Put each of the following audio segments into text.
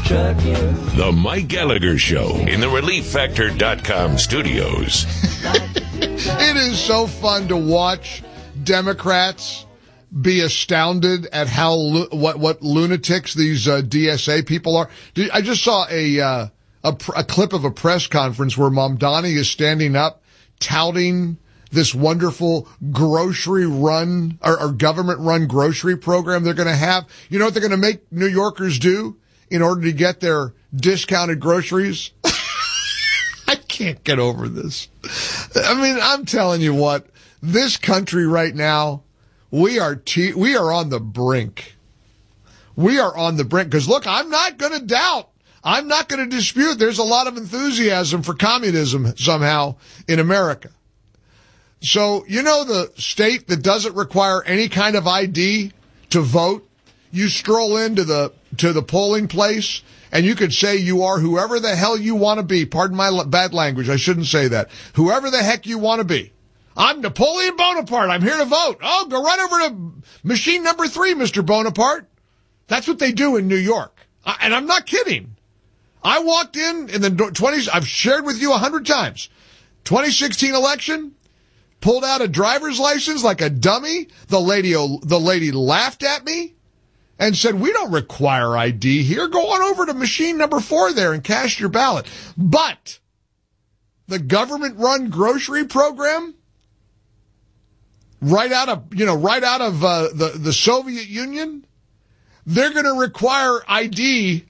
The Mike Gallagher Show in the ReliefFactor.com studios. It is so fun to watch Democrats be astounded at how what lunatics these DSA people are. I just saw a clip of a press conference where Mamdani is standing up touting this wonderful grocery run or government run grocery program they're going to have. You know what they're going to make New Yorkers do in order to get their discounted groceries? I can't get over this. I mean, I'm telling you what, this country right now, we are on the brink. We are on the brink. Because look, I'm not going to doubt. I'm not going to dispute there's a lot of enthusiasm for communism somehow in America. So, you know, the state that doesn't require any kind of ID to vote, you stroll into the polling place and you could say you are whoever the hell you want to be. Pardon my bad language. I shouldn't say that. Whoever the heck you want to be. I'm Napoleon Bonaparte. I'm here to vote. Oh, go right over to machine number 3, Mr. Bonaparte. That's what they do in New York. And I'm not kidding. I walked in the 20s. I've shared with you 100 times. 2016 election. Pulled out a driver's license like a dummy. The lady laughed at me and said, "We don't require ID here. Go on over to machine number 4 there and cast your ballot." But the government-run grocery program, right out of the Soviet Union, they're going to require ID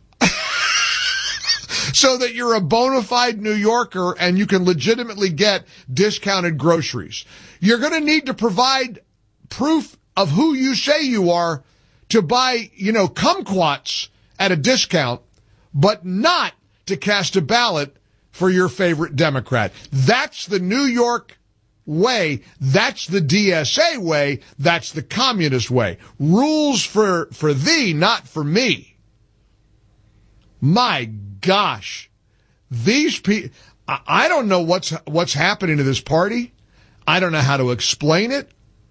so that you're a bona fide New Yorker and you can legitimately get discounted groceries. You're going to need to provide proof of who you say you are to buy, kumquats at a discount, but not to cast a ballot for your favorite Democrat. That's the New York way. That's the DSA way. That's the communist way. Rules for thee, not for me. My gosh, these people, I don't know what's happening to this party. I don't know how to explain it.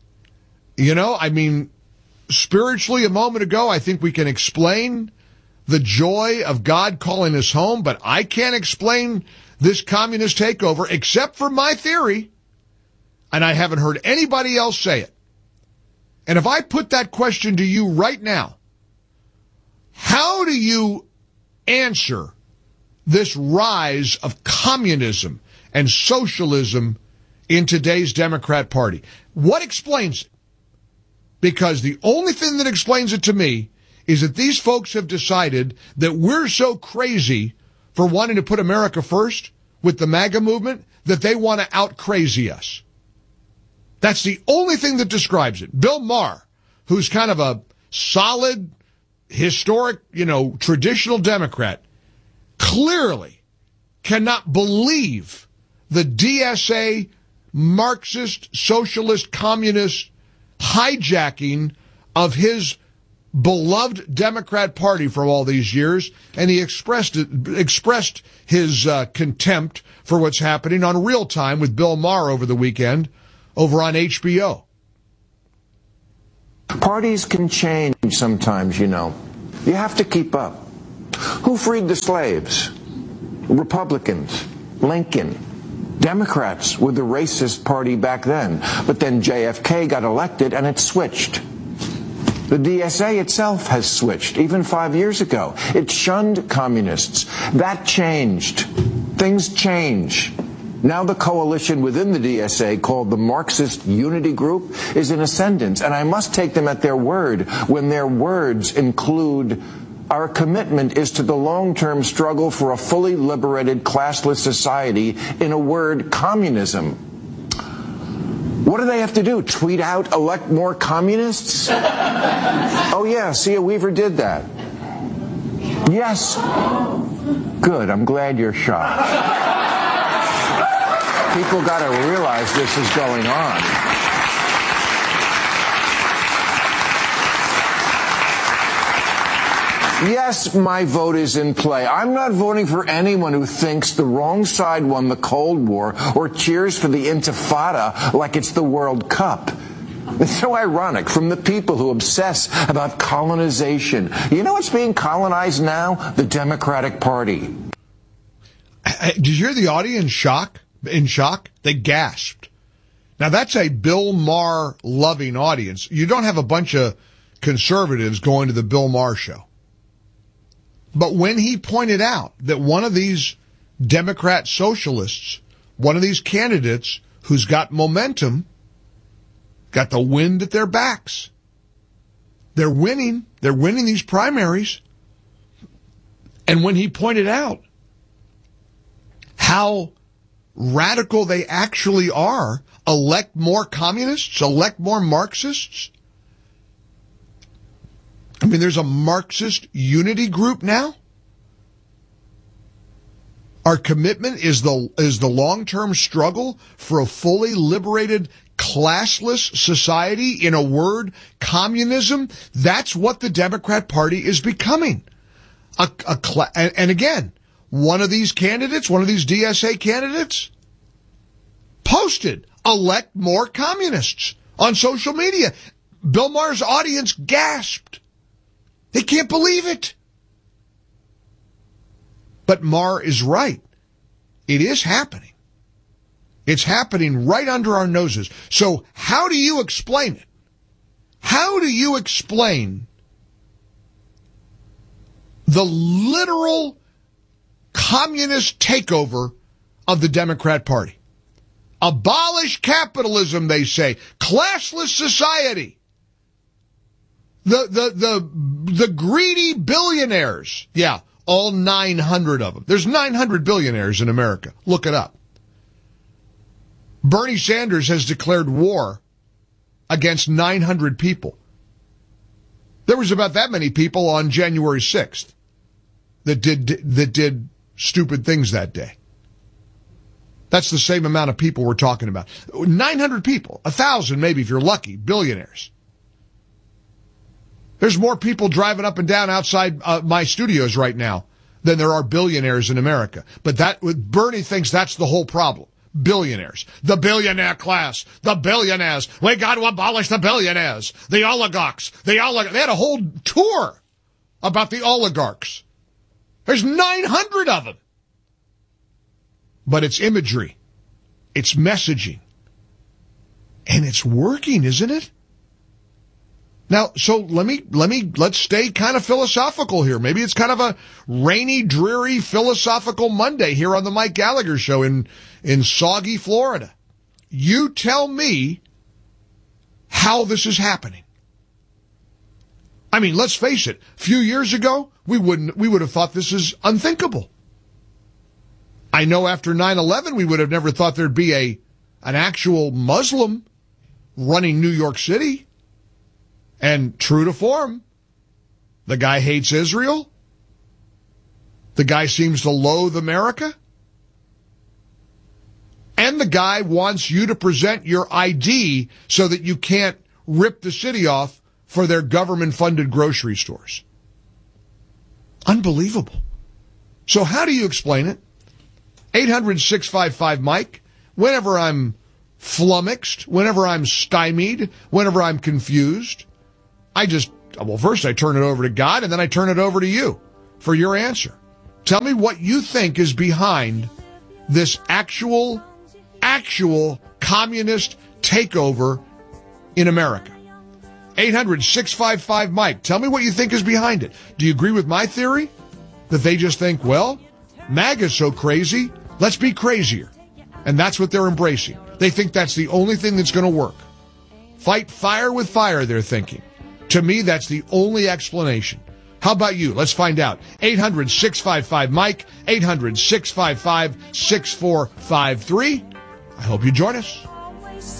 Spiritually a moment ago, I think we can explain the joy of God calling us home, but I can't explain this communist takeover except for my theory, and I haven't heard anybody else say it. And if I put that question to you right now, how do you answer this rise of communism and socialism in today's Democrat Party? What explains it? Because the only thing that explains it to me is that these folks have decided that we're so crazy for wanting to put America first with the MAGA movement that they want to out-crazy us. That's the only thing that describes it. Bill Maher, who's kind of a solid, historic, traditional Democrat, clearly cannot believe the DSA, Marxist, socialist, communist hijacking of his beloved Democrat Party for all these years, and he expressed his contempt for what's happening on Real Time with Bill Maher over the weekend over on HBO. Parties can change sometimes, You have to keep up. Who freed the slaves? Republicans, Lincoln. Democrats were the racist party back then, but then JFK got elected and it switched. The DSA itself has switched, even 5 years ago. It shunned communists. That changed. Things change. Now the coalition within the DSA, called the Marxist Unity Group, is in ascendance, and I must take them at their word when their words include, "Our commitment is to the long-term struggle for a fully liberated, classless society," in a word, communism. What do they have to do? Tweet out, "Elect more communists"? Oh yeah, Sia Weaver did that. Yes. Good, I'm glad you're shocked. People got to realize this is going on. Yes, my vote is in play. I'm not voting for anyone who thinks the wrong side won the Cold War or cheers for the Intifada like it's the World Cup. It's so ironic from the people who obsess about colonization. You know what's being colonized now? The Democratic Party. Did you hear the audience in shock? They gasped. Now, that's a Bill Maher loving audience. You don't have a bunch of conservatives going to the Bill Maher show. But when he pointed out that one of these Democrat socialists, one of these candidates who's got momentum, got the wind at their backs. They're winning. They're winning these primaries. And when he pointed out how radical they actually are, elect more communists, elect more Marxists. I mean, there's a Marxist unity group now. Our commitment is the long-term struggle for a fully liberated, classless society. In a word, communism. That's what the Democrat Party is becoming. And again, one of these candidates, one of these DSA candidates, posted, elect more communists on social media. Bill Maher's audience gasped. They can't believe it. But Maher is right. It is happening. It's happening right under our noses. So how do you explain it? How do you explain the literal communist takeover of the Democrat Party? Abolish capitalism, they say. Classless society. The greedy billionaires. Yeah, all 900 of them. There's 900 billionaires in America. Look it up. Bernie Sanders has declared war against 900 people. There was about that many people on January 6th that did stupid things that day. That's the same amount of people we're talking about. 900 people, 1,000 maybe if you're lucky, billionaires. There's more people driving up and down outside my studios right now than there are billionaires in America. But Bernie thinks that's the whole problem. Billionaires. The billionaire class. The billionaires. We got to abolish the billionaires. The oligarchs. They had a whole tour about the oligarchs. There's 900 of them. But it's imagery. It's messaging. And it's working, isn't it? Now, so let's stay kind of philosophical here. Maybe it's kind of a rainy, dreary, philosophical Monday here on the Mike Gallagher Show in soggy Florida. You tell me how this is happening. I mean, let's face it. A few years ago, we would have thought this is unthinkable. I know after 9/11, we would have never thought there'd be an actual Muslim running New York City. And true to form, the guy hates Israel. The guy seems to loathe America. And the guy wants you to present your ID so that you can't rip the city off for their government-funded grocery stores. Unbelievable. So how do you explain it? 800-655-MIKE. Whenever I'm flummoxed, whenever I'm stymied, whenever I'm confused, first I turn it over to God, and then I turn it over to you for your answer. Tell me what you think is behind this actual communist takeover in America. 800-655-MIKE. Tell me what you think is behind it. Do you agree with my theory? That they just think, well, MAGA's so crazy, let's be crazier. And that's what they're embracing. They think that's the only thing that's going to work. Fight fire with fire, they're thinking. To me, that's the only explanation. How about you? Let's find out. 800-655-MIKE, 800-655-6453. I hope you join us.